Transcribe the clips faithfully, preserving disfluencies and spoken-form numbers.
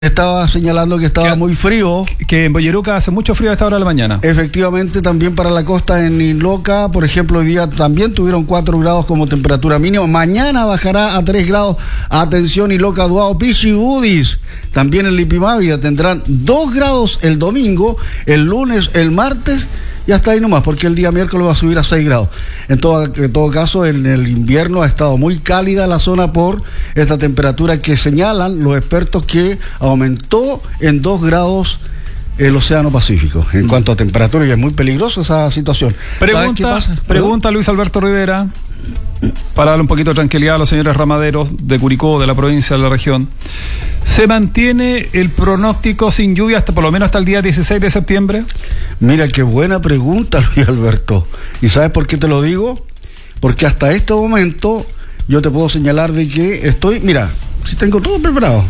Estaba señalando que estaba que, muy frío. Que en Boyeruca hace mucho frío a esta hora de la mañana. Efectivamente, también para la costa en Inloca, por ejemplo, hoy día también tuvieron cuatro grados como temperatura mínima. Mañana bajará a tres grados. Atención, Inloca, Duao, Pichi, Udis. También en Lipimávida tendrán dos grados el domingo, el lunes, el martes. Y hasta ahí nomás, porque el día miércoles va a subir a seis grados. En todo, en todo caso, en el invierno ha estado muy cálida la zona por esta temperatura que señalan los expertos que aumentó en dos grados el Océano Pacífico. En cuanto a temperatura, y es muy peligrosa esa situación. Pregunta, pregunta Luis Alberto Rivera, para darle un poquito de tranquilidad a los señores ramaderos de Curicó, de la provincia, de la región. ¿Se mantiene el pronóstico sin lluvia hasta por lo menos hasta el día dieciséis de septiembre? Mira, qué buena pregunta, Luis Alberto. ¿Y sabes por qué te lo digo? Porque hasta este momento yo te puedo señalar de que estoy, mira, si tengo todo preparado.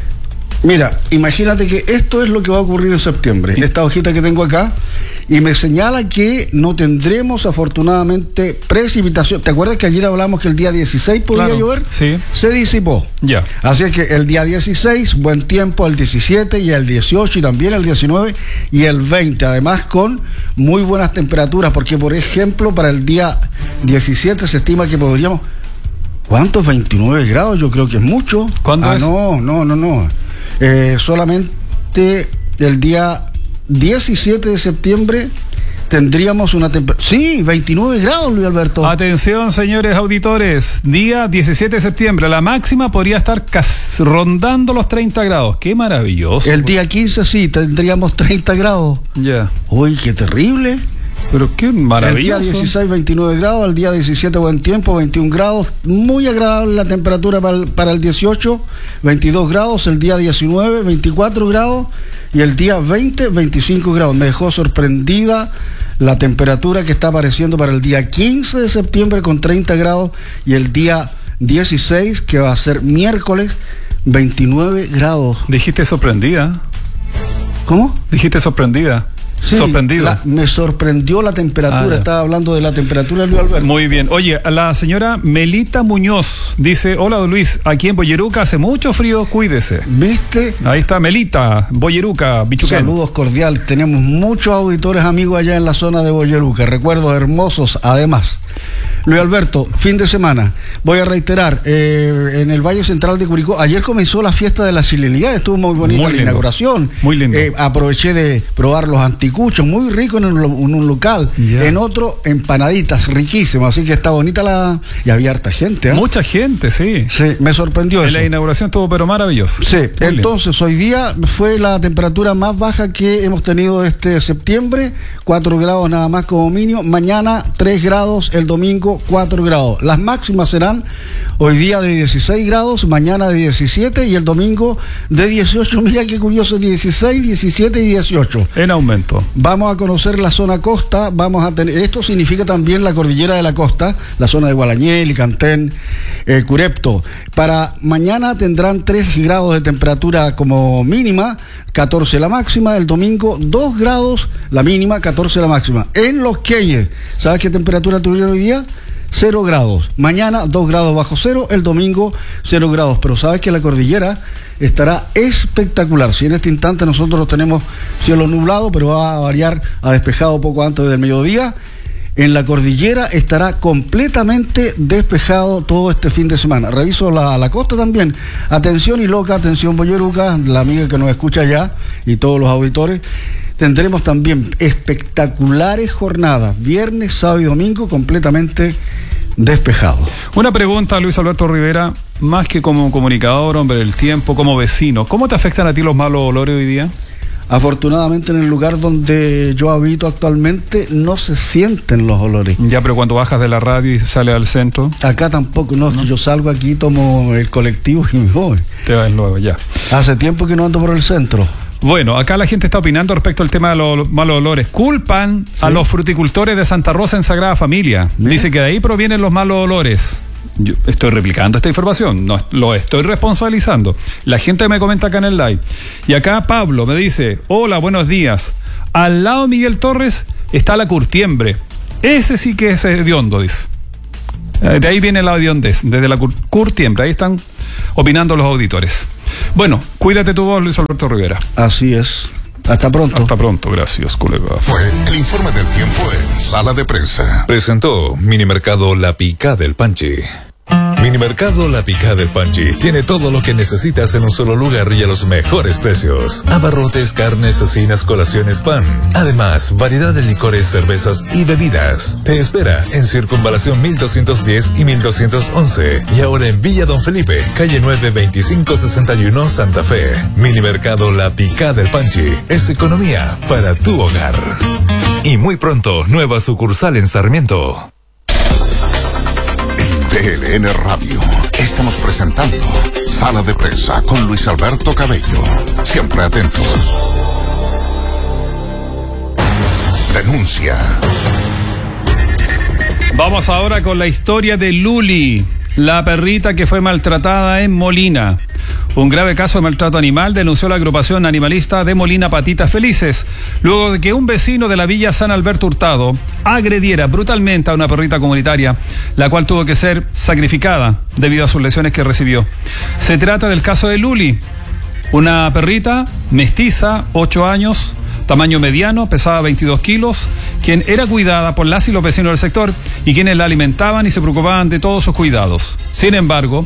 Mira, imagínate que esto es lo que va a ocurrir en septiembre. ¿Sí? Esta hojita que tengo acá, y me señala que no tendremos afortunadamente precipitación. ¿Te acuerdas que ayer hablamos que el día dieciséis podía claro, llover? Sí. Se disipó. Ya. Así es que el día dieciséis, buen tiempo, el diecisiete y el dieciocho y también el diecinueve y el veinte. Además con muy buenas temperaturas, porque por ejemplo para el día diecisiete se estima que podríamos... ¿Cuántos? veintinueve grados, yo creo que es mucho. ¿Cuándo ah, es? no, no, no, no. Eh, solamente el día diecisiete de septiembre tendríamos una temperatura... Sí, veintinueve grados, Luis Alberto. Atención, señores auditores. Día diecisiete de septiembre. La máxima podría estar casi rondando los treinta grados. ¡Qué maravilloso! El día quince sí, tendríamos treinta grados. Ya. Yeah. Uy, qué terrible. Pero qué maravilloso. El día dieciséis, veintinueve grados, el día diecisiete buen tiempo, veintiún grados, muy agradable la temperatura para el, para el dieciocho, veintidós grados, el día diecinueve, veinticuatro grados y el día veinte, veinticinco grados. Me dejó sorprendida la temperatura que está apareciendo para el día quince de septiembre con treinta grados y el día dieciséis, que va a ser miércoles, veintinueve grados. Dijiste sorprendida. ¿Cómo? Dijiste sorprendida. Sí, sorprendido. La, me sorprendió la temperatura. Ah, estaba hablando de la temperatura, Luis Alberto. Muy bien. Oye, la señora Melita Muñoz dice: hola, don Luis, aquí en Boyeruca hace mucho frío, cuídese. ¿Viste? Ahí está Melita, Boyeruca, Bichuquén. Saludos cordiales. Tenemos muchos auditores amigos allá en la zona de Boyeruca. Recuerdos hermosos, además. Luis Alberto, fin de semana. Voy a reiterar, eh, en el Valle Central de Curicó, ayer comenzó la fiesta de la chilenidad, estuvo muy bonita muy la inauguración. Muy lindo. Eh, aproveché de probar los anticuchos, muy rico en un, en un local. Yeah. En otro, empanaditas, riquísimas. Así que está bonita la... Y había harta gente, ¿eh? Mucha gente, sí. Sí, me sorprendió en eso. La inauguración estuvo pero maravilloso. Sí, muy entonces lindo. Hoy día fue la temperatura más baja que hemos tenido este septiembre, cuatro grados nada más como mínimo. Mañana tres grados, el domingo cuatro grados. Las máximas serán hoy día de dieciséis grados, mañana de diecisiete y el domingo de dieciocho. Mira qué curioso, dieciséis, diecisiete y dieciocho. En aumento. Vamos a conocer la zona costa, vamos a tener, esto significa también la cordillera de la costa, la zona de Gualañel, Licantén, eh, Curepto. Para mañana tendrán tres grados de temperatura como mínima, catorce la máxima, el domingo dos grados la mínima, catorce la máxima. En Los Queyes, ¿sabes qué temperatura tuvieron hoy día? cero grados. Mañana dos grados bajo cero, el domingo cero grados. Pero sabes que la cordillera estará espectacular. Si en este instante nosotros tenemos cielo nublado, pero va a variar a despejado poco antes del mediodía, en la cordillera estará completamente despejado todo este fin de semana. Reviso la, la costa también. Atención Inloca, atención Boyeruca, la amiga que nos escucha allá y todos los auditores. Tendremos también espectaculares jornadas, viernes, sábado y domingo, completamente despejado. Una pregunta, Luis Alberto Rivera, más que como comunicador, hombre del tiempo, como vecino, ¿cómo te afectan a ti los malos olores hoy día? Afortunadamente en el lugar donde yo habito actualmente no se sienten los olores. Ya, pero cuando bajas de la radio y sales al centro. Acá tampoco, no, ¿no? Yo salgo aquí, tomo el colectivo y me voy. Te vas luego, ya. Hace tiempo que no ando por el centro. Bueno, acá la gente está opinando respecto al tema de los malos olores. Culpan ¿sí? a los fruticultores de Santa Rosa en Sagrada Familia. ¿Sí? Dice que de ahí provienen los malos olores. Yo estoy replicando esta información, no lo estoy responsabilizando. La gente me comenta acá en el live. Y acá Pablo me dice: hola, buenos días. Al lado de Miguel Torres está la Curtiembre. Ese sí que es hediondo, dice. De ahí viene la hediondez, desde la Curtiembre. Ahí están opinando los auditores. Bueno, cuídate tu voz, Luis Alberto Rivera. Así es. Hasta pronto. Hasta pronto, gracias, colega. Fue el informe del tiempo en Sala de Prensa. Presentó Minimercado La Picá del Panchi. Minimercado La Picá del Panchi tiene todo lo que necesitas en un solo lugar y a los mejores precios. Abarrotes, carnes, cecinas, colaciones, pan. Además, variedad de licores, cervezas y bebidas. Te espera en Circunvalación mil doscientos diez y mil doscientos once. Y ahora en Villa Don Felipe, calle nueve veinticinco sesenta y uno, Santa Fe. Minimercado La Picá del Panchi es economía para tu hogar. Y muy pronto, nueva sucursal en Sarmiento. T L N Radio. Estamos presentando Sala de Prensa con Luis Alberto Cabello. Siempre atentos. Denuncia. Vamos ahora con la historia de Luli, la perrita que fue maltratada en Molina. Un grave caso de maltrato animal denunció la agrupación animalista de Molina Patitas Felices, luego de que un vecino de la Villa San Alberto Hurtado agrediera brutalmente a una perrita comunitaria, la cual tuvo que ser sacrificada debido a sus lesiones que recibió. Se trata del caso de Luli, una perrita mestiza, ocho años, tamaño mediano, pesaba veintidós kilos, quien era cuidada por las y los vecinos del sector y quienes la alimentaban y se preocupaban de todos sus cuidados. Sin embargo,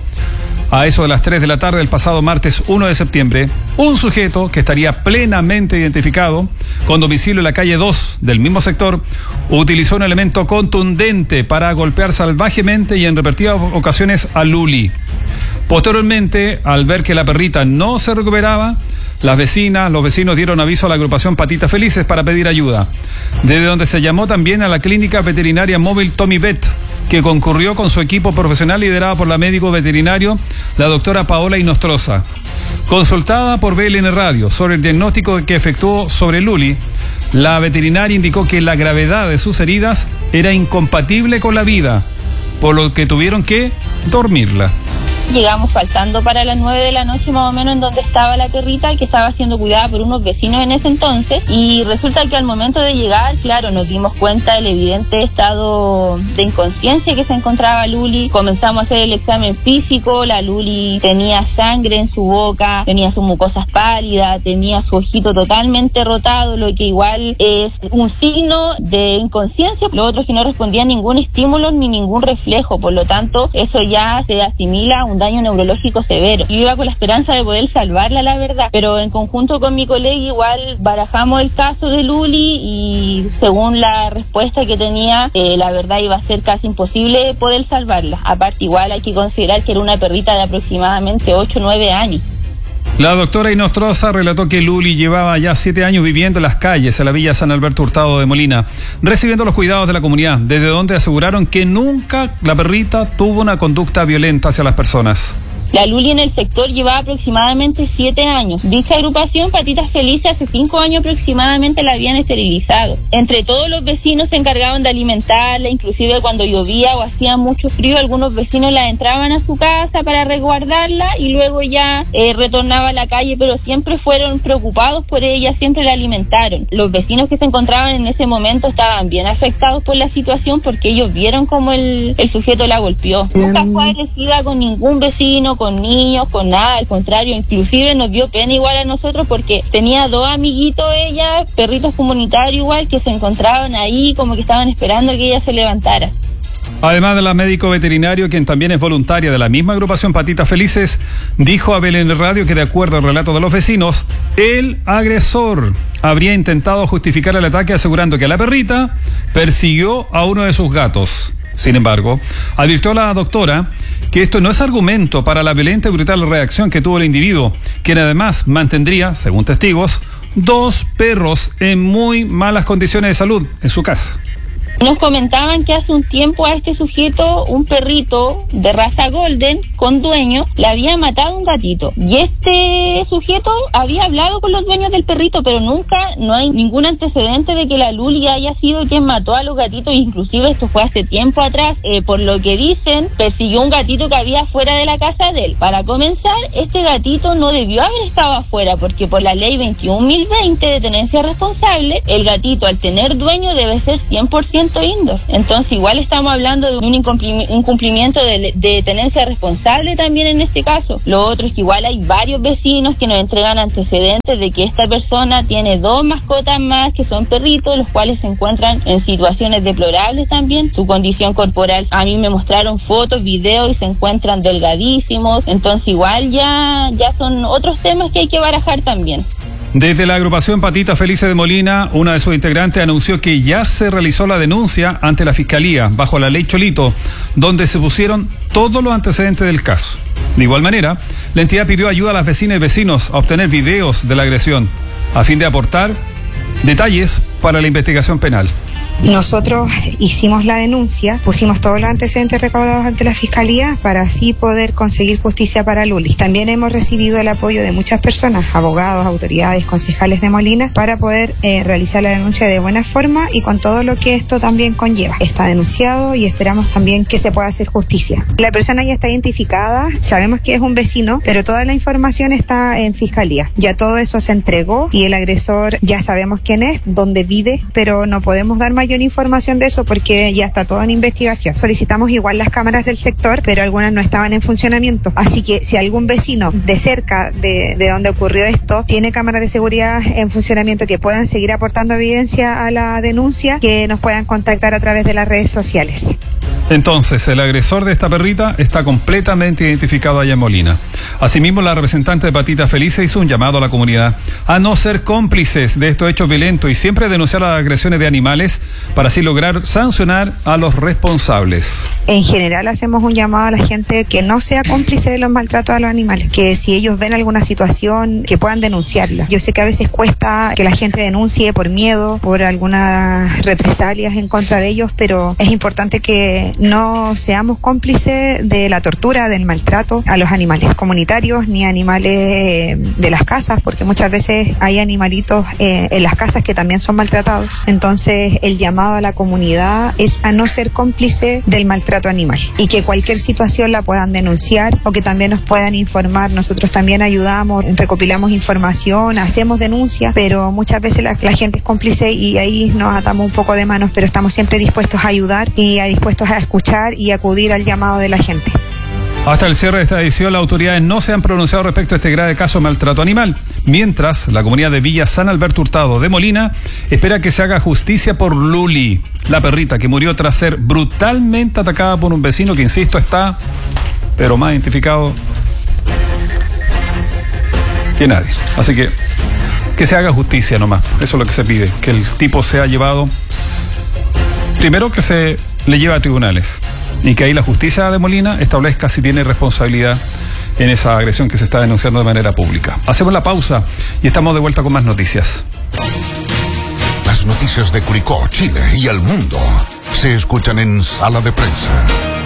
a eso de las tres de la tarde del pasado martes uno de septiembre, un sujeto que estaría plenamente identificado, con domicilio en la calle dos del mismo sector, utilizó un elemento contundente para golpear salvajemente y en repetidas ocasiones a Luli. Posteriormente, al ver que la perrita no se recuperaba, las vecinas, los vecinos dieron aviso a la agrupación Patitas Felices para pedir ayuda, desde donde se llamó también a la clínica veterinaria móvil Tommy Vet, que concurrió con su equipo profesional liderado por la médico veterinario, la doctora Paola Inostroza. Consultada por B L N Radio sobre el diagnóstico que efectuó sobre Luli, la veterinaria indicó que la gravedad de sus heridas era incompatible con la vida, por lo que tuvieron que dormirla. Llegamos faltando para las nueve de la noche más o menos en donde estaba la perrita, que estaba siendo cuidada por unos vecinos en ese entonces, y resulta que al momento de llegar, claro, nos dimos cuenta del evidente estado de inconsciencia que se encontraba Luli. Comenzamos a hacer el examen físico, la Luli tenía sangre en su boca, tenía sus mucosas pálidas, tenía su ojito totalmente rotado, lo que igual es un signo de inconsciencia. Lo otro es que no respondía a ningún estímulo ni ningún reflejo, por lo tanto eso ya se asimila a un daño neurológico severo. Yo iba con la esperanza de poder salvarla, la verdad, pero en conjunto con mi colega igual barajamos el caso de Luli y según la respuesta que tenía, eh, la verdad iba a ser casi imposible poder salvarla. Aparte, igual hay que considerar que era una perrita de aproximadamente ocho o nueve años. La doctora Inostroza relató que Luli llevaba ya siete años viviendo en las calles de la Villa San Alberto Hurtado de Molina, recibiendo los cuidados de la comunidad, desde donde aseguraron que nunca la perrita tuvo una conducta violenta hacia las personas. La Luli en el sector llevaba aproximadamente siete años. Dicha agrupación, Patitas Felices, hace cinco años aproximadamente la habían esterilizado. Entre todos los vecinos se encargaban de alimentarla, inclusive cuando llovía o hacía mucho frío, algunos vecinos la entraban a su casa para resguardarla y luego ya eh, retornaba a la calle, pero siempre fueron preocupados por ella, siempre la alimentaron. Los vecinos que se encontraban en ese momento estaban bien afectados por la situación porque ellos vieron cómo el, el sujeto la golpeó. Nunca fue agresiva con ningún vecino, con niños, con nada, al contrario, inclusive nos dio pena igual a nosotros porque tenía dos amiguitos ella, perritos comunitarios igual, que se encontraban ahí como que estaban esperando que ella se levantara. Además de la médico veterinario, quien también es voluntaria de la misma agrupación Patitas Felices, dijo a B L N Radio que de acuerdo al relato de los vecinos, el agresor habría intentado justificar el ataque asegurando que la perrita persiguió a uno de sus gatos. Sin embargo, advirtió la doctora que esto no es argumento para la violenta y brutal reacción que tuvo el individuo, quien además mantendría, según testigos, dos perros en muy malas condiciones de salud en su casa. Nos comentaban que hace un tiempo a este sujeto, un perrito de raza golden con dueño, le había matado un gatito. Y este sujeto había hablado con los dueños del perrito, pero nunca, no hay ningún antecedente de que la Luli haya sido quien mató a los gatitos. Inclusive esto fue hace tiempo atrás. Eh, por lo que dicen, persiguió un gatito que había fuera de la casa de él. Para comenzar, este gatito no debió haber estado afuera, porque por la ley veintiún mil veinte de tenencia responsable, el gatito al tener dueño debe ser cien por ciento esparcimiento indoor. Entonces igual estamos hablando de un incumplimiento de, de tenencia responsable también en este caso. Lo otro es que igual hay varios vecinos que nos entregan antecedentes de que esta persona tiene dos mascotas más que son perritos, los cuales se encuentran en situaciones deplorables también. Su condición corporal, a mí me mostraron fotos, videos y se encuentran delgadísimos. Entonces igual ya, ya son otros temas que hay que barajar también. Desde la agrupación Patitas Felices de Molina, una de sus integrantes anunció que ya se realizó la denuncia ante la Fiscalía, bajo la ley Cholito, donde se pusieron todos los antecedentes del caso. De igual manera, la entidad pidió ayuda a las vecinas y vecinos a obtener videos de la agresión, a fin de aportar detalles para la investigación penal. Nosotros hicimos la denuncia, pusimos todos los antecedentes recaudados ante la Fiscalía para así poder conseguir justicia para Luli. También hemos recibido el apoyo de muchas personas, abogados, autoridades, concejales de Molina, para poder eh, realizar la denuncia de buena forma y con todo lo que esto también conlleva. Está denunciado y esperamos también que se pueda hacer justicia. La persona ya está identificada, sabemos que es un vecino, pero toda la información está en Fiscalía. Ya todo eso se entregó y el agresor ya sabemos quién es, dónde vive, pero no podemos dar mayor información de eso porque ya está todo en investigación. Solicitamos igual las cámaras del sector, pero algunas no estaban en funcionamiento. Así que si algún vecino de cerca de, de donde ocurrió esto tiene cámaras de seguridad en funcionamiento que puedan seguir aportando evidencia a la denuncia, que nos puedan contactar a través de las redes sociales. Entonces, el agresor de esta perrita está completamente identificado allá en Molina. Asimismo, la representante de Patitas Felices hizo un llamado a la comunidad a no ser cómplices de estos hechos violentos y siempre denunciar las agresiones de animales para así lograr sancionar a los responsables. En general hacemos un llamado a la gente que no sea cómplice de los maltratos a los animales, que si ellos ven alguna situación que puedan denunciarla. Yo sé que a veces cuesta que la gente denuncie por miedo, por algunas represalias en contra de ellos, pero es importante que no seamos cómplices de la tortura, del maltrato a los animales comunitarios ni animales de las casas, porque muchas veces hay animalitos eh, en las casas que también son maltratados. Entonces el llamado a la comunidad es a no ser cómplice del maltrato animal y que cualquier situación la puedan denunciar o que también nos puedan informar. Nosotros también ayudamos, recopilamos información, hacemos denuncias, pero muchas veces la, la gente es cómplice y ahí nos atamos un poco de manos, pero estamos siempre dispuestos a ayudar y a dispuestos a escuchar y acudir al llamado de la gente. Hasta el cierre de esta edición, las autoridades no se han pronunciado respecto a este grave caso de maltrato animal, mientras la comunidad de Villa San Alberto Hurtado de Molina espera que se haga justicia por Luli, la perrita que murió tras ser brutalmente atacada por un vecino que, insisto, está, pero más identificado que nadie. Así que, que se haga justicia nomás, eso es lo que se pide, que el tipo sea llevado, primero que se le lleve a tribunales, y que ahí la justicia de Molina establezca si tiene responsabilidad en esa agresión que se está denunciando de manera pública. Hacemos la pausa y estamos de vuelta con más noticias. Las noticias de Curicó, Chile y el mundo se escuchan en Sala de Prensa.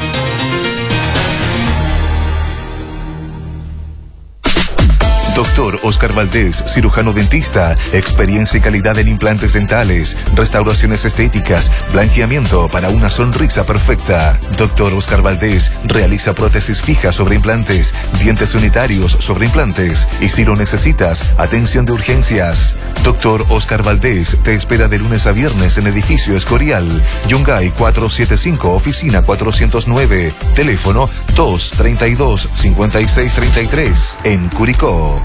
Doctor Oscar Valdés, cirujano dentista, experiencia y calidad en implantes dentales, restauraciones estéticas, blanqueamiento para una sonrisa perfecta. Doctor Oscar Valdés realiza prótesis fijas sobre implantes, dientes unitarios sobre implantes y si lo necesitas, atención de urgencias. Doctor Oscar Valdés te espera de lunes a viernes en Edificio Escorial, Yungay cuatrocientos setenta y cinco, oficina cuatrocientos nueve, teléfono dos treinta y dos, cincuenta y seis treinta y tres, en Curicó.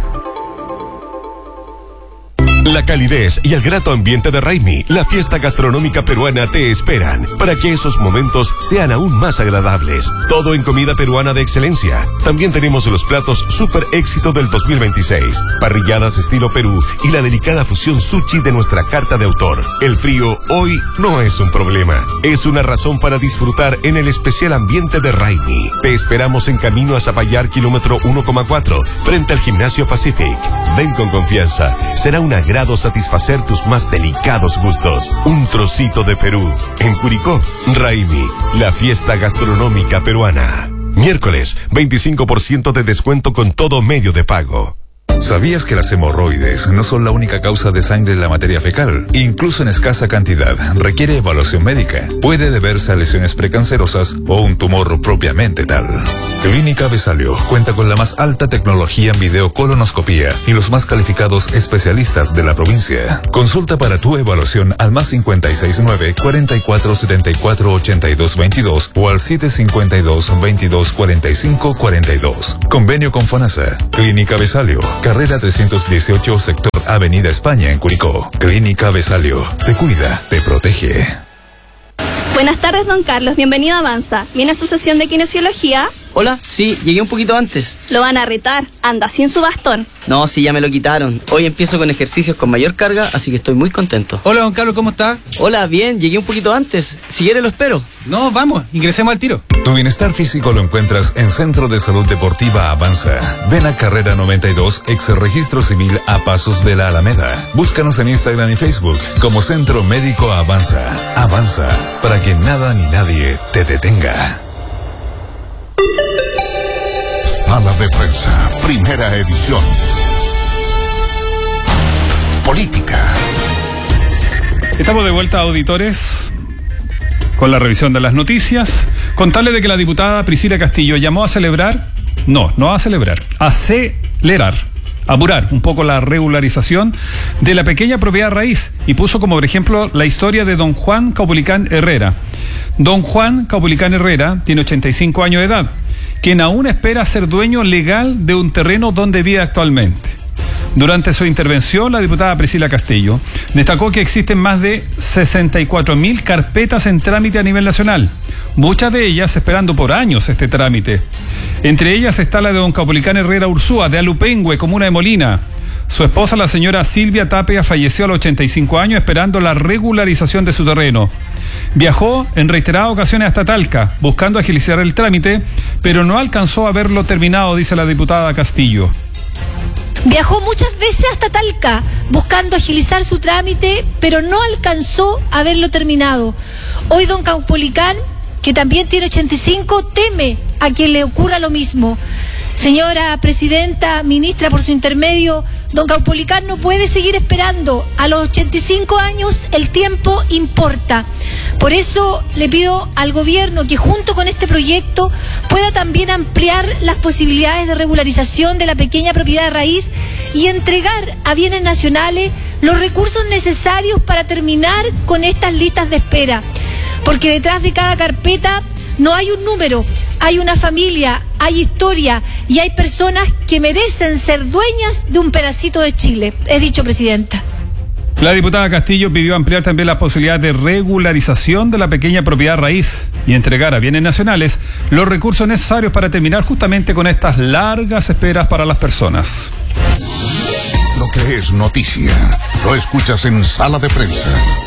La calidez y el grato ambiente de Raimi, la fiesta gastronómica peruana, te esperan para que esos momentos sean aún más agradables. Todo en comida peruana de excelencia. También tenemos los platos super éxito del dos mil veintiséis, parrilladas estilo Perú y la delicada fusión sushi de nuestra carta de autor. El frío hoy no es un problema, es una razón para disfrutar en el especial ambiente de Raimi. Te esperamos en camino a Zapallar, kilómetro uno coma cuatro, frente al Gimnasio Pacific. Ven con confianza, será una grado satisfacer tus más delicados gustos. Un trocito de Perú. En Curicó, Raimi, la fiesta gastronómica peruana. Miércoles, veinticinco por ciento de descuento con todo medio de pago. ¿Sabías que las hemorroides no son la única causa de sangre en la materia fecal? Incluso en escasa cantidad, requiere evaluación médica. Puede deberse a lesiones precancerosas o un tumor propiamente tal. Clínica Besalio cuenta con la más alta tecnología en videocolonoscopía y los más calificados especialistas de la provincia. Consulta para tu evaluación al más cincuenta y seis nueve, cuarenta y cuatro setenta y cuatro ochenta y dos veintidós o al siete cincuenta y dos, veintidós cuarenta y cinco cuarenta y dos. Convenio con FONASA. Clínica Besalio, carrera trescientos dieciocho, sector Avenida España en Curicó. Clínica Besalio, te cuida, te protege. Buenas tardes, don Carlos. Bienvenido a Avanza. ¿Viene a su sesión de kinesiología? Hola, sí, llegué un poquito antes. Lo van a retar. Anda sin su bastón. No, sí, ya me lo quitaron. Hoy empiezo con ejercicios con mayor carga, así que estoy muy contento. Hola, don Carlos, ¿cómo está? Hola, bien, llegué un poquito antes. Si quiere lo espero. No, vamos, ingresemos al tiro. Tu bienestar físico lo encuentras en Centro de Salud Deportiva Avanza. Ven a Carrera noventa y dos, ex Registro Civil a Pasos de la Alameda. Búscanos en Instagram y Facebook como Centro Médico Avanza. Avanza, para que nada ni nadie te detenga. Sala de Prensa, primera edición. Política. Estamos de vuelta, auditores, con la revisión de las noticias. Contarle de que la diputada Priscila Castillo llamó a celebrar, no, no a celebrar, a acelerar, apurar un poco la regularización de la pequeña propiedad raíz y puso como por ejemplo la historia de don Juan Caupolicán Herrera. Don Juan Caupolicán Herrera tiene ochenta y cinco años de edad, quien aún espera ser dueño legal de un terreno donde vive actualmente. Durante su intervención, la diputada Priscila Castillo destacó que existen más de sesenta y cuatro mil carpetas en trámite a nivel nacional, muchas de ellas esperando por años este trámite. Entre ellas está la de don Caupolicán Herrera Ursúa, de Alupengüe, comuna de Molina. Su esposa, la señora Silvia Tapia, falleció a los ochenta y cinco años esperando la regularización de su terreno. Viajó en reiteradas ocasiones hasta Talca, buscando agilizar el trámite, pero no alcanzó a verlo terminado, dice la diputada Castillo. Viajó muchas veces hasta Talca buscando agilizar su trámite, pero no alcanzó a verlo terminado. Hoy don Caupolicán, que también tiene ochenta y cinco, teme a quien le ocurra lo mismo. Señora presidenta, ministra, por su intermedio, don Caupolicán no puede seguir esperando. A los ochenta y cinco años el tiempo importa. Por eso le pido al gobierno que junto con este proyecto pueda también ampliar las posibilidades de regularización de la pequeña propiedad de raíz y entregar a bienes nacionales los recursos necesarios para terminar con estas listas de espera. Porque detrás de cada carpeta no hay un número, hay una familia, hay historia y hay personas que merecen ser dueñas de un pedacito de Chile. He dicho, presidenta. La diputada Castillo pidió ampliar también las posibilidades de regularización de la pequeña propiedad raíz y entregar a bienes nacionales los recursos necesarios para terminar justamente con estas largas esperas para las personas. Lo que es noticia, lo escuchas en Sala de Prensa.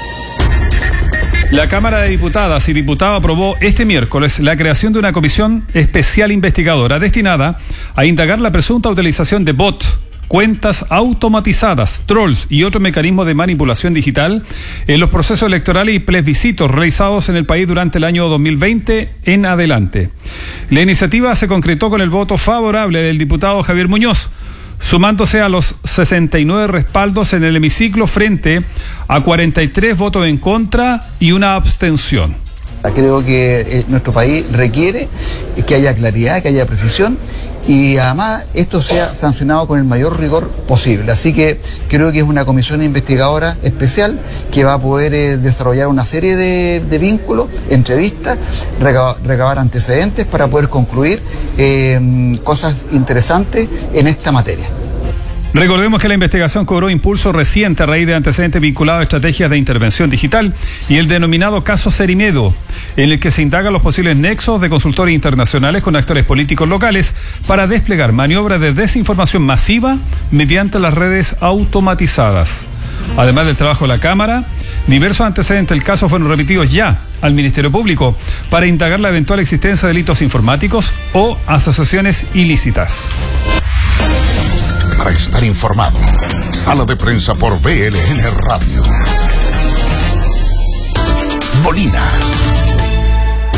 La Cámara de Diputadas y Diputados aprobó este miércoles la creación de una comisión especial investigadora destinada a indagar la presunta utilización de bots, cuentas automatizadas, trolls y otros mecanismos de manipulación digital en los procesos electorales y plebiscitos realizados en el país durante el año dos mil veinte en adelante. La iniciativa se concretó con el voto favorable del diputado Javier Muñoz, sumándose a los sesenta y nueve respaldos en el hemiciclo frente a cuarenta y tres votos en contra y una abstención. Creo que nuestro país requiere que haya claridad, que haya precisión y además esto sea sancionado con el mayor rigor posible. Así que creo que es una comisión investigadora especial que va a poder eh, desarrollar una serie de, de vínculos, entrevistas, recabar, recabar antecedentes para poder concluir eh, cosas interesantes en esta materia. Recordemos que la investigación cobró impulso reciente a raíz de antecedentes vinculados a estrategias de intervención digital y el denominado caso Cerimedo, en el que se indagan los posibles nexos de consultores internacionales con actores políticos locales para desplegar maniobras de desinformación masiva mediante las redes automatizadas. Además del trabajo de la Cámara, diversos antecedentes del caso fueron remitidos ya al Ministerio Público para indagar la eventual existencia de delitos informáticos o asociaciones ilícitas. Para estar informado, Sala de Prensa por V L N Radio. Molina.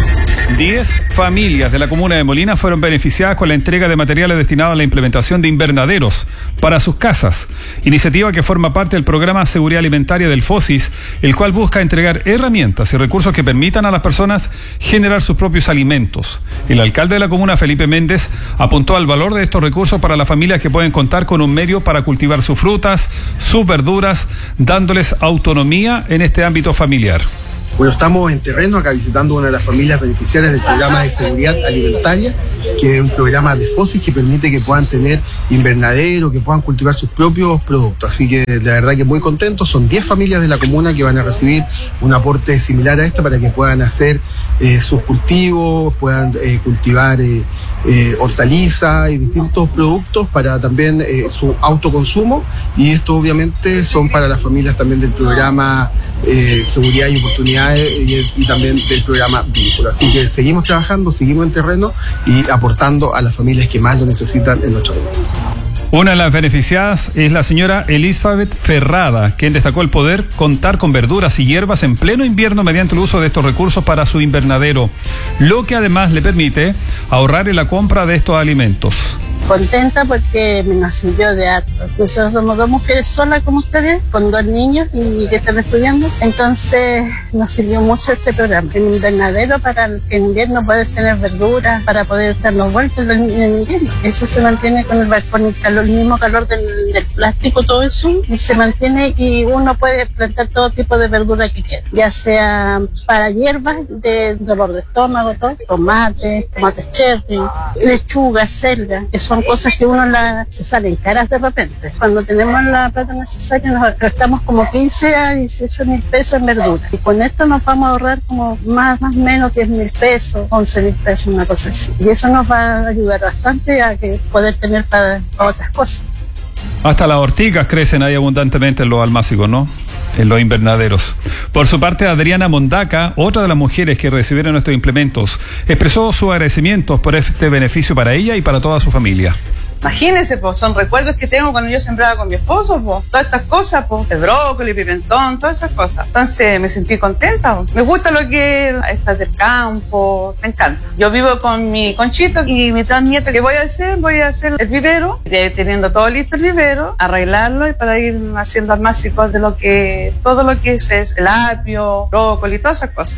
Diez familias de la comuna de Molina fueron beneficiadas con la entrega de materiales destinados a la implementación de invernaderos para sus casas, iniciativa que forma parte del programa Seguridad Alimentaria del FOSIS, el cual busca entregar herramientas y recursos que permitan a las personas generar sus propios alimentos. El alcalde de la comuna, Felipe Méndez, apuntó al valor de estos recursos para las familias que pueden contar con un medio para cultivar sus frutas, sus verduras, dándoles autonomía en este ámbito familiar. Bueno, estamos en terreno acá visitando una de las familias beneficiarias del programa de seguridad alimentaria, que es un programa de FOSIS que permite que puedan tener invernadero, que puedan cultivar sus propios productos. Así que la verdad que muy contentos. Son diez familias de la comuna que van a recibir un aporte similar a este para que puedan hacer eh, sus cultivos, puedan eh, cultivar eh, eh, hortalizas y distintos productos para también eh, su autoconsumo. Y esto obviamente son para las familias también del programa eh, Seguridad y Oportunidades y, y también del programa Vínculo. Así que seguimos trabajando, seguimos en terreno y aportando a las familias que más lo necesitan en nuestro país. Una de las beneficiadas es la señora Elizabeth Ferrada, quien destacó el poder contar con verduras y hierbas en pleno invierno mediante el uso de estos recursos para su invernadero, lo que además le permite ahorrar en la compra de estos alimentos. Contenta porque nos sirvió de harto. Nosotros somos dos mujeres solas como ustedes, con dos niños y que están estudiando. Entonces nos sirvió mucho este programa. El invernadero para el en invierno poder tener verduras, para poder darnos vueltas en el invierno. Eso se mantiene con el balcón, el, calor, el mismo calor del, del plástico, todo eso, y se mantiene y uno puede plantar todo tipo de verdura que quiera, ya sea para hierbas de dolor de estómago, todo, tomate, tomates cherry, lechuga, selga, que son cosas que uno la, se salen caras de repente. Cuando tenemos la plata necesaria nos gastamos como quince a dieciocho mil pesos en verduras. Y con esto nos vamos a ahorrar como más o menos diez mil pesos, once mil pesos, una cosa así. Y eso nos va a ayudar bastante a que poder tener para, para otras cosas. Hasta las ortigas crecen ahí abundantemente en los almácigos, ¿no? En los invernaderos. Por su parte, Adriana Mondaca, otra de las mujeres que recibieron estos implementos, expresó sus agradecimientos por este beneficio para ella y para toda su familia. Imagínense, pues, son recuerdos que tengo cuando yo sembraba con mi esposo, pues, todas estas cosas, pues, el brócoli, pimentón, todas esas cosas. Entonces me sentí contenta, pues. Me gusta lo que estás del campo, me encanta. Yo vivo con mi Conchito y mi tres nietas. ¿Qué voy a hacer? Voy a hacer el vivero, teniendo todo listo el vivero, arreglarlo y para ir haciendo almácigos de lo que, todo lo que es, es el apio, brócoli, todas esas cosas.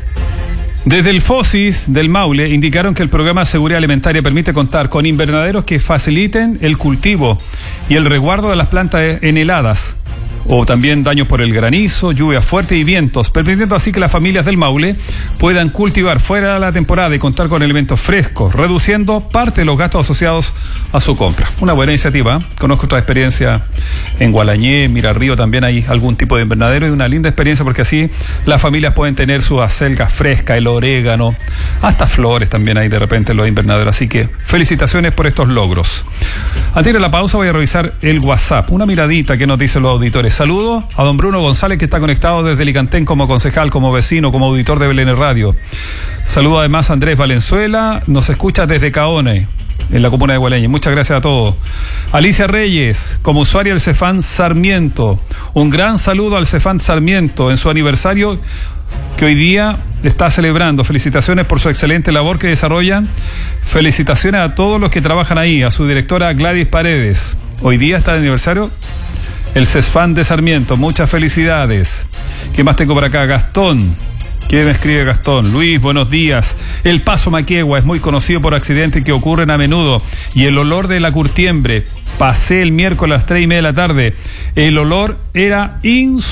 Desde el FOSIS del Maule indicaron que el programa Seguridad Alimentaria permite contar con invernaderos que faciliten el cultivo y el resguardo de las plantas en heladas, o también daños por el granizo, lluvias fuertes y vientos, permitiendo así que las familias del Maule puedan cultivar fuera de la temporada y contar con alimentos frescos, reduciendo parte de los gastos asociados a su compra. Una buena iniciativa, ¿eh? Conozco otra experiencia en Gualañé, Mira Río, también hay algún tipo de invernadero y una linda experiencia porque así las familias pueden tener sus acelgas frescas, el orégano, hasta flores también hay de repente en los invernaderos. Así que felicitaciones por estos logros. Antes de la pausa voy a revisar el WhatsApp, una miradita que nos dicen los auditores. Saludos a don Bruno González, que está conectado desde Licantén como concejal, como vecino, como auditor de Belén Radio. Saludo además a Andrés Valenzuela, nos escucha desde Caone, en la comuna de Gualeña. Muchas gracias a todos. Alicia Reyes, como usuaria del Cefán Sarmiento. Un gran saludo al Cefán Sarmiento en su aniversario que hoy día está celebrando. Felicitaciones por su excelente labor que desarrollan. Felicitaciones a todos los que trabajan ahí, a su directora Gladys Paredes. Hoy día está de aniversario el Cefán de Sarmiento. Muchas felicidades. ¿Qué más tengo por acá? Gastón. ¿Qué me escribe Gastón? Luis, buenos días. El Paso Maquiegua es muy conocido por accidentes que ocurren a menudo. Y el olor de la curtiembre. Pasé el miércoles a las tres y media de la tarde. El olor era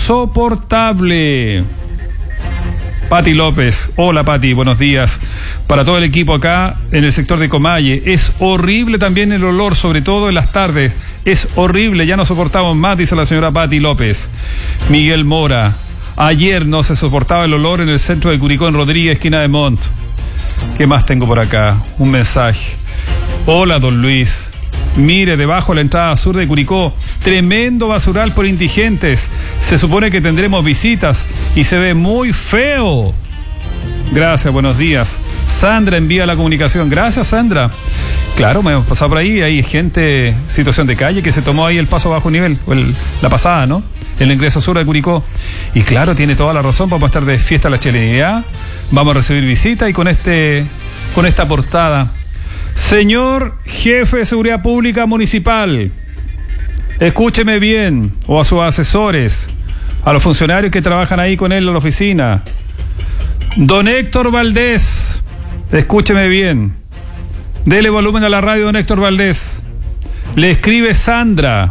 insoportable. Pati López, hola Pati, buenos días. Para todo el equipo acá en el sector de Comalle, es horrible también el olor, sobre todo en las tardes. Es horrible, ya no soportamos más, dice la señora Pati López. Miguel Mora, ayer no se soportaba el olor en el centro de Curicó, en Rodríguez, esquina de Montt. ¿Qué más tengo por acá? Un mensaje. Hola don Luis. Mire, debajo de la entrada sur de Curicó, tremendo basural por indigentes. Se supone que tendremos visitas y se ve muy feo. Gracias, buenos días. Sandra envía la comunicación. Gracias, Sandra. Claro, me hemos pasado por ahí. Hay gente, situación de calle, que se tomó ahí el paso bajo nivel, o el, la pasada, ¿no? el ingreso sur de Curicó. Y claro, tiene toda la razón, vamos a estar de fiesta la chilenidad, vamos a recibir visita y con este, con esta portada. Señor jefe de seguridad pública municipal, escúcheme bien, o a sus asesores, a los funcionarios que trabajan ahí con él en la oficina. Don Héctor Valdés, escúcheme bien. Dele volumen a la radio, don Héctor Valdés. Le escribe Sandra.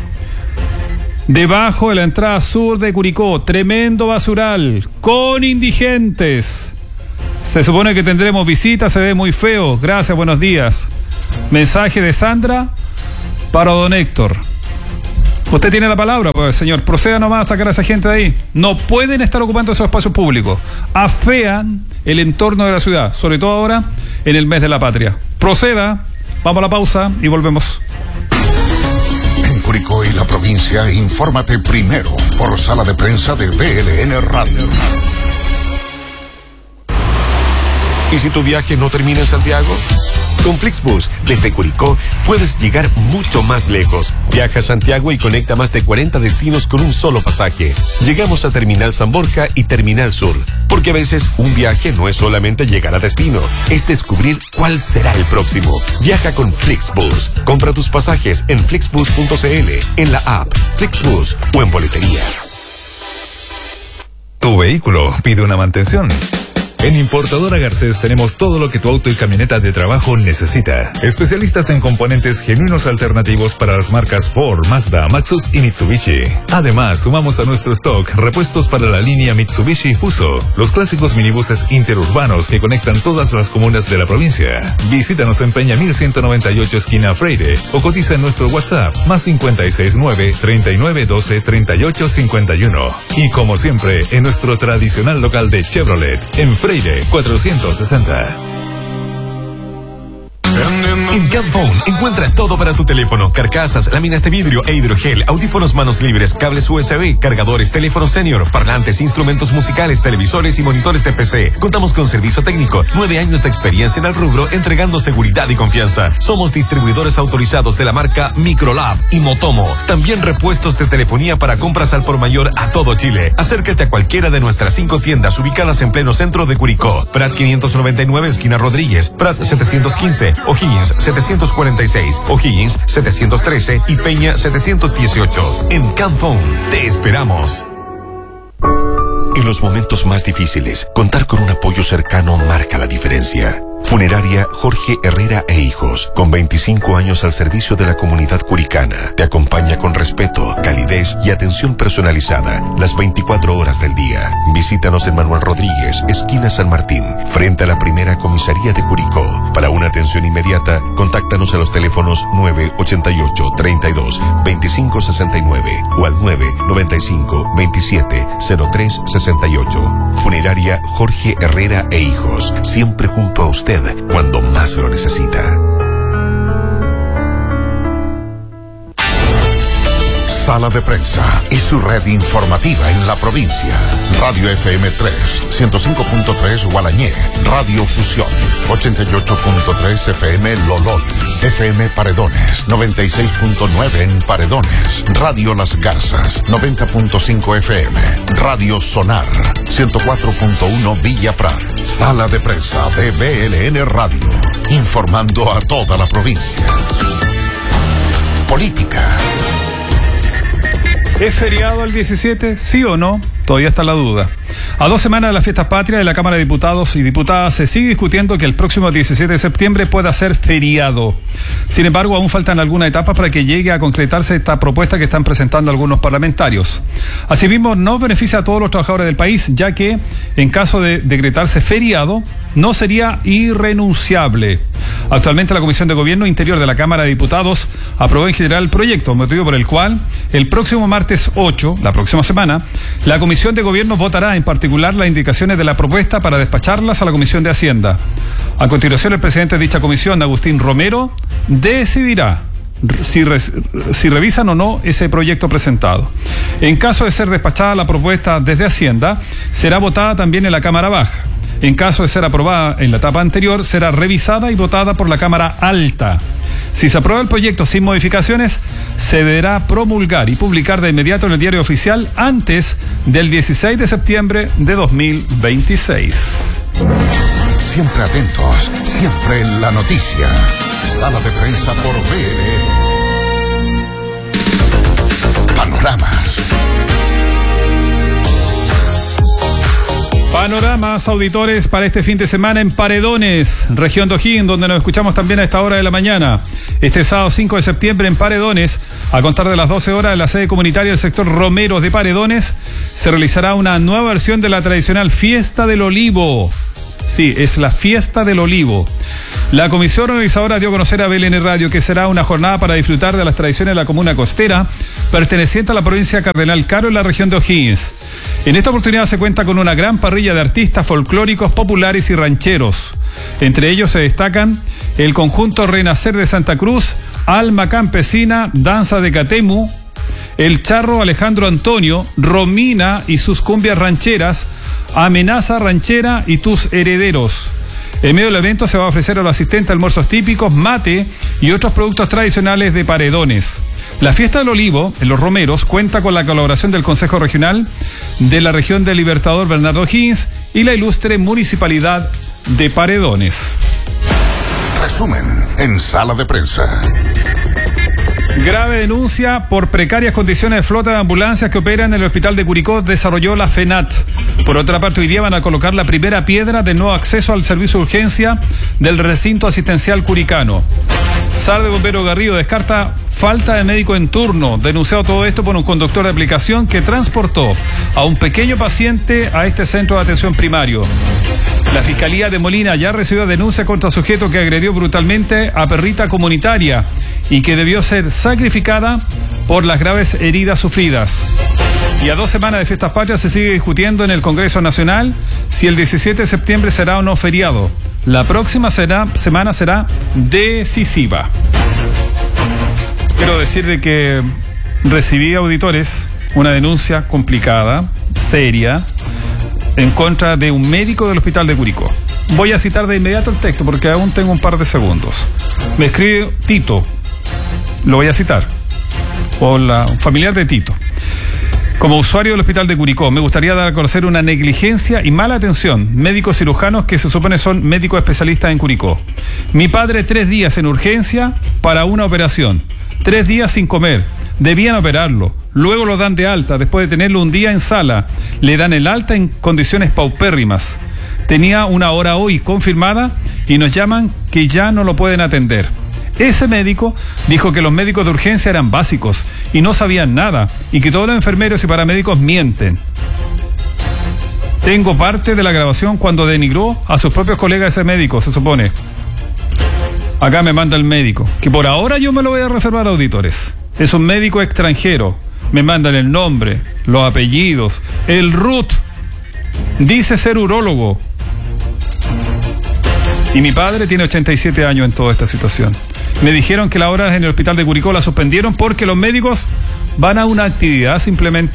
Debajo de la entrada sur de Curicó, tremendo basural, con indigentes. Se supone que tendremos visita, se ve muy feo. Gracias, buenos días. Mensaje de Sandra para don Héctor. Usted tiene la palabra, pues, señor. Proceda nomás a sacar a esa gente de ahí. No pueden estar ocupando esos espacios públicos. Afean el entorno de la ciudad, sobre todo ahora en el mes de la patria. Proceda, vamos a la pausa y volvemos. En Curicó y la provincia, infórmate primero por Sala de Prensa de B L N Radio. ¿Y si tu viaje no termina en Santiago? Con Flixbus, desde Curicó, puedes llegar mucho más lejos. Viaja a Santiago y conecta más de cuarenta destinos con un solo pasaje. Llegamos a Terminal San Borja y Terminal Sur, porque a veces un viaje no es solamente llegar a destino, es descubrir cuál será el próximo. Viaja con Flixbus. Compra tus pasajes en flixbus punto c l, en la app Flixbus o en boleterías. Tu vehículo pide una mantención. En Importadora Garcés tenemos todo lo que tu auto y camioneta de trabajo necesita. Especialistas en componentes genuinos alternativos para las marcas Ford, Mazda, Maxus y Mitsubishi. Además, sumamos a nuestro stock repuestos para la línea Mitsubishi Fuso, los clásicos minibuses interurbanos que conectan todas las comunas de la provincia. Visítanos en Peña mil ciento noventa y ocho esquina Freire o cotiza en nuestro WhatsApp más cincuenta y seis nueve, treinta y nueve doce, treinta y ocho cincuenta y uno. Y como siempre, en nuestro tradicional local de Chevrolet, en Freire cuatrocientos sesenta. En Camphone encuentras todo para tu teléfono: carcasas, láminas de vidrio e hidrogel, audífonos manos libres, cables U S B, cargadores, teléfonos senior, parlantes, instrumentos musicales, televisores y monitores de P C. Contamos con servicio técnico, nueve años de experiencia en el rubro, entregando seguridad y confianza. Somos distribuidores autorizados de la marca Microlab y Motomo. También repuestos de telefonía para compras al por mayor a todo Chile. Acércate a cualquiera de nuestras cinco tiendas ubicadas en pleno centro de Curicó: Prat quinientos noventa y nueve esquina Rodríguez, Prat setecientos quince, O'Higgins setecientos cuarenta y seis, O'Higgins setecientos trece y Peña setecientos dieciocho. En Camphone te esperamos. En los momentos más difíciles, contar con un apoyo cercano marca la diferencia. Funeraria Jorge Herrera e Hijos, con veinticinco años al servicio de la comunidad curicana, te acompaña con respeto, calidez y atención personalizada las veinticuatro horas del día. Visítanos en Manuel Rodríguez, esquina San Martín, frente a la primera comisaría de Curicó. Para una atención inmediata, contáctanos a los teléfonos nueve ochenta y ocho, treinta y dos, veinticinco sesenta y nueve o al nueve noventa y cinco, veintisiete, cero tres sesenta y ocho. Funeraria Jorge Herrera e Hijos, siempre junto a usted cuando más lo necesita. Sala de Prensa y su red informativa en la provincia. Radio F M tres, ciento cinco punto tres Gualañé, Radio Fusión, ochenta y ocho punto tres F M Lolol, F M Paredones, noventa y seis punto nueve en Paredones, Radio Las Garzas, noventa punto cinco F M, Radio Sonar, ciento cuatro punto uno Villa Prat. Sala de Prensa de B L N Radio, informando a toda la provincia. Política. ¿Es feriado el diecisiete? ¿Sí o no? Todavía está la duda. A dos semanas de las fiestas patrias de la Cámara de Diputados y Diputadas se sigue discutiendo que el próximo diecisiete de septiembre pueda ser feriado. Sin embargo, aún faltan algunas etapas para que llegue a concretarse esta propuesta que están presentando algunos parlamentarios. Asimismo, no beneficia a todos los trabajadores del país, ya que en caso de decretarse feriado, no sería irrenunciable. Actualmente la Comisión de Gobierno Interior de la Cámara de Diputados aprobó en general el proyecto, motivo por el cual el próximo martes ocho, la próxima semana, la Comisión de Gobierno votará en particular las indicaciones de la propuesta para despacharlas a la Comisión de Hacienda. A continuación, el presidente de dicha comisión, Agustín Romero, decidirá si, re, si revisan o no ese proyecto presentado. En caso de ser despachada la propuesta desde Hacienda, será votada también en la Cámara Baja. En caso de ser aprobada en la etapa anterior, será revisada y votada por la Cámara Alta. Si se aprueba el proyecto sin modificaciones, se deberá promulgar y publicar de inmediato en el diario oficial antes del dieciséis de septiembre de dos mil veintiséis. Siempre atentos, siempre en la noticia. Sala de prensa por V L E. Panoramas. Panoramas, auditores, para este fin de semana en Paredones, región de O'Higgins, donde nos escuchamos también a esta hora de la mañana. Este sábado cinco de septiembre en Paredones, a contar de las doce horas, en la sede comunitaria del sector Romeros de Paredones, se realizará una nueva versión de la tradicional Fiesta del Olivo. Sí, es la Fiesta del Olivo. La comisión organizadora dio a conocer a B L N Radio que será una jornada para disfrutar de las tradiciones de la comuna costera, perteneciente a la provincia de Cardenal Caro en la región de O'Higgins. En esta oportunidad se cuenta con una gran parrilla de artistas folclóricos, populares y rancheros. Entre ellos se destacan el conjunto Renacer de Santa Cruz, Alma Campesina, Danza de Catemu, el charro Alejandro Antonio, Romina y sus cumbias rancheras, Amenaza Ranchera y tus herederos. En medio del evento se va a ofrecer a los asistentes almuerzos típicos, mate y otros productos tradicionales de Paredones. La Fiesta del Olivo, en Los Romeros, cuenta con la colaboración del Consejo Regional de la región del Libertador Bernardo O'Higgins y la ilustre Municipalidad de Paredones. Resumen en Sala de Prensa. Grave denuncia por precarias condiciones de flota de ambulancias que operan en el hospital de Curicó, desarrolló la FENAT. Por otra parte, hoy día van a colocar la primera piedra del nuevo acceso al servicio de urgencia del recinto asistencial curicano. SAR de Bombero Garrido descarta falta de médico en turno. Denunciado todo esto por un conductor de aplicación que transportó a un pequeño paciente a este centro de atención primario. La Fiscalía de Molina ya recibió denuncia contra sujeto que agredió brutalmente a perrita comunitaria y que debió ser sacrificada por las graves heridas sufridas. Y a dos semanas de Fiestas Patrias se sigue discutiendo en el Congreso Nacional si el diecisiete de septiembre será o no feriado. La próxima será, semana será decisiva. Quiero decir de que recibí, auditores, una denuncia complicada, seria, en contra de un médico del hospital de Curicó. Voy a citar de inmediato el texto porque aún tengo un par de segundos. Me escribe Tito, lo voy a citar, hola, un familiar de Tito. Como usuario del hospital de Curicó, me gustaría dar a conocer una negligencia y mala atención. Médicos cirujanos que se supone son médicos especialistas en Curicó. Mi padre tres días en urgencia para una operación. Tres días sin comer. Debían operarlo. Luego lo dan de alta después de tenerlo un día en sala. Le dan el alta en condiciones paupérrimas. Tenía una hora hoy confirmada y nos llaman que ya no lo pueden atender. Ese médico dijo que los médicos de urgencia eran básicos y no sabían nada y que todos los enfermeros y paramédicos mienten. Tengo parte de la grabación cuando denigró a sus propios colegas ese médico, se supone. Acá me manda el médico, que por ahora yo me lo voy a reservar a auditores. Es un médico extranjero. Me mandan el nombre, los apellidos, el R U T. Dice ser urólogo. Y mi padre tiene ochenta y siete años en toda esta situación. Me dijeron que las horas en el hospital de Curicó la suspendieron porque los médicos van a una actividad simplemente.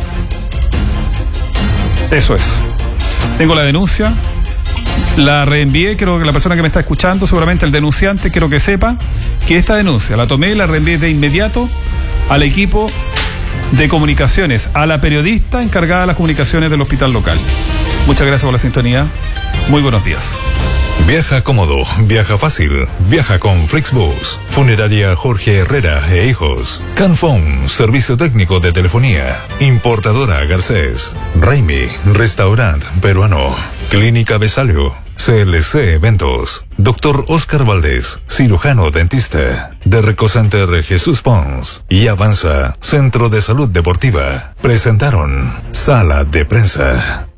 Eso es. Tengo la denuncia, la reenvié, creo que la persona que me está escuchando, seguramente el denunciante, quiero que sepa que esta denuncia la tomé y la reenvié de inmediato al equipo de comunicaciones, a la periodista encargada de las comunicaciones del hospital local. Muchas gracias por la sintonía. Muy buenos días. Viaja cómodo, viaja fácil, viaja con Flixbus, Funeraria Jorge Herrera e Hijos, Canfón, Servicio Técnico de Telefonía, Importadora Garcés, Raimi, Restaurant Peruano, Clínica Besalio, C L C Eventos, Doctor Oscar Valdés, Cirujano Dentista, de Recocenter Jesús Pons y Avanza, Centro de Salud Deportiva, presentaron Sala de Prensa.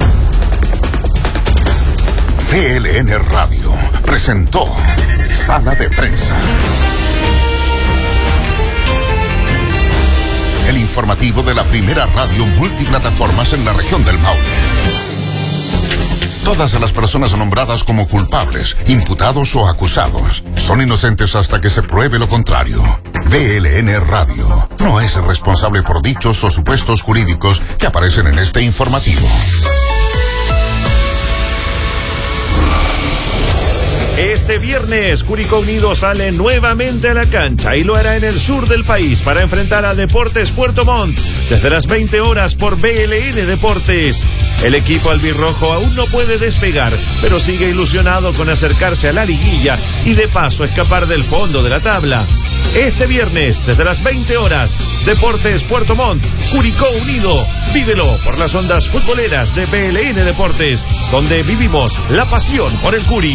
V L N Radio presentó Sala de Prensa. El informativo de la primera radio multiplataformas en la región del Maule. Todas las personas nombradas como culpables, imputados o acusados son inocentes hasta que se pruebe lo contrario. V L N Radio no es responsable por dichos o supuestos jurídicos que aparecen en este informativo. Este viernes, Curicó Unido sale nuevamente a la cancha y lo hará en el sur del país para enfrentar a Deportes Puerto Montt desde las veinte horas por B L N Deportes. El equipo albirrojo aún no puede despegar, pero sigue ilusionado con acercarse a la liguilla y de paso escapar del fondo de la tabla. Este viernes, desde las veinte horas, Deportes Puerto Montt, Curicó Unido. Vívelo por las ondas futboleras de B L N Deportes, donde vivimos la pasión por el Curi.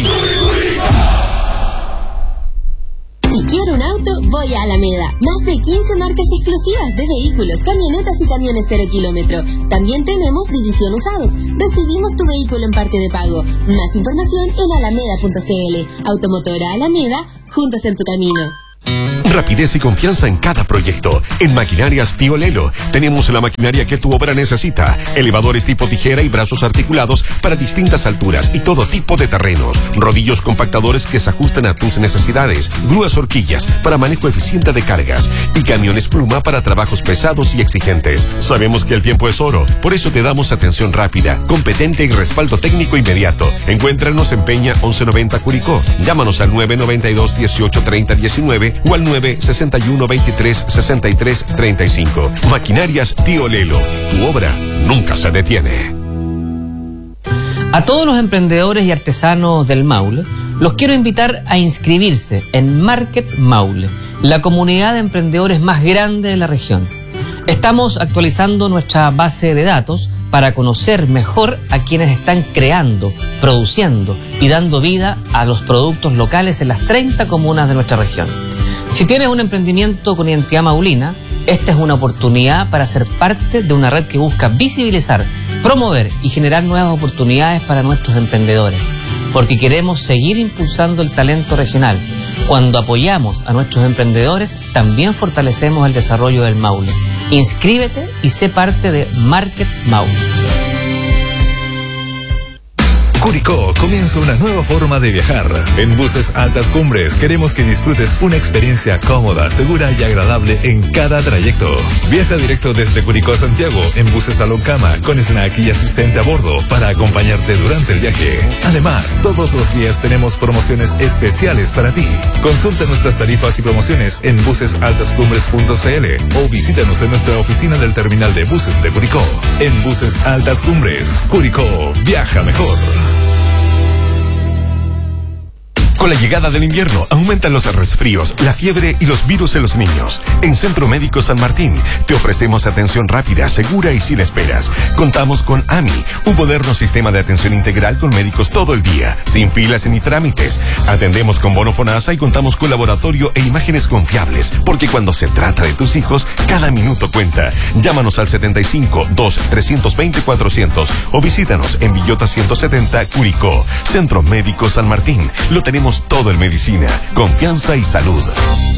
Si quiero un auto, voy a Alameda. Más de quince marcas exclusivas de vehículos, camionetas y camiones cero kilómetro. También tenemos división usados. Recibimos tu vehículo en parte de pago. Más información en alameda punto c l. Automotora Alameda, juntos en tu camino. Rapidez y confianza en cada proyecto. En Maquinarias Tío Lelo tenemos la maquinaria que tu obra necesita. Elevadores tipo tijera y brazos articulados para distintas alturas y todo tipo de terrenos. Rodillos compactadores que se ajustan a tus necesidades. Grúas horquillas para manejo eficiente de cargas. Y camiones pluma para trabajos pesados y exigentes. Sabemos que el tiempo es oro, por eso te damos atención rápida, competente y respaldo técnico inmediato. Encuéntranos en Peña once noventa Curicó. Llámanos al nueve noventa y dos dieciocho treinta diecinueve o al nueve sesenta y uno veintitrés sesenta y tres treinta y cinco. Maquinarias Tío Lelo. Tu obra nunca se detiene. A todos los emprendedores y artesanos del Maule, los quiero invitar a inscribirse en Market Maule, la comunidad de emprendedores más grande de la región. Estamos actualizando nuestra base de datos para conocer mejor a quienes están creando, produciendo y dando vida a los productos locales en las treinta comunas de nuestra región. Si tienes un emprendimiento con identidad maulina, esta es una oportunidad para ser parte de una red que busca visibilizar, promover y generar nuevas oportunidades para nuestros emprendedores, porque queremos seguir impulsando el talento regional. Cuando apoyamos a nuestros emprendedores, también fortalecemos el desarrollo del Maule. Inscríbete y sé parte de Market Maule. Curicó comienza una nueva forma de viajar. En Buses Altas Cumbres queremos que disfrutes una experiencia cómoda, segura y agradable en cada trayecto. Viaja directo desde Curicó a Santiago en buses Salón Cama con snack y asistente a bordo para acompañarte durante el viaje. Además, todos los días tenemos promociones especiales para ti. Consulta nuestras tarifas y promociones en buses altas cumbres punto c l o visítanos en nuestra oficina del terminal de buses de Curicó. En Buses Altas Cumbres, Curicó, viaja mejor. Con la llegada del invierno aumentan los resfríos, la fiebre y los virus en los niños. En Centro Médico San Martín te ofrecemos atención rápida, segura y sin esperas. Contamos con A M I, un moderno sistema de atención integral con médicos todo el día, sin filas ni trámites. Atendemos con bono FONASA y contamos con laboratorio e imágenes confiables, porque cuando se trata de tus hijos, cada minuto cuenta. Llámanos al setenta y cinco, dos, trescientos veinte, cuatrocientos o visítanos en Villota ciento setenta, Curicó. Centro Médico San Martín. Lo tenemos todo en medicina, confianza y salud.